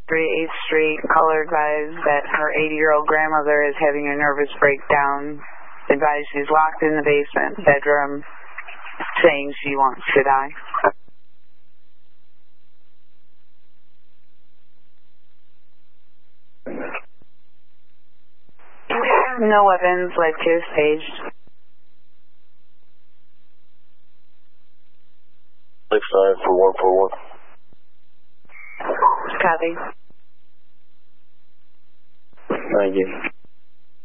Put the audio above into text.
8th Street, caller advised that her 80-year-old grandmother is having a nervous breakdown. Advised she's locked in the basement bedroom, saying she wants to die. No weapons, lead kiss, paged. 694141. Copy. Thank you.